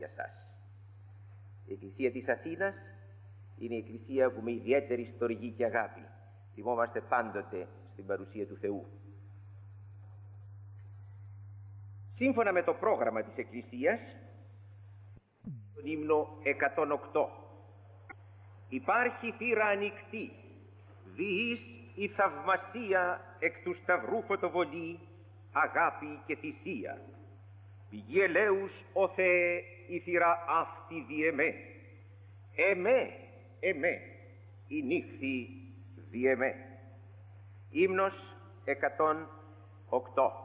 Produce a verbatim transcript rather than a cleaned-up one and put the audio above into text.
για σας. Η Εκκλησία της Αθήνας είναι η Εκκλησία που με ιδιαίτερη στοργή και αγάπη θυμόμαστε πάντοτε στην παρουσία του Θεού. Σύμφωνα με το πρόγραμμα της Εκκλησίας, τον ύμνο εκατόν οκτώ, υπάρχει θύρα ανοιχτή, διείς η θαυμασία εκ του σταυρού φωτοβολή, αγάπη και θυσία. Πηγή ελέους, ο Θεέ, η θύρα αυτή δι' εμέ. Εμέ, εμέ, η νύχθη δι' εμέ. Ύμνος εκατόν οκτώ.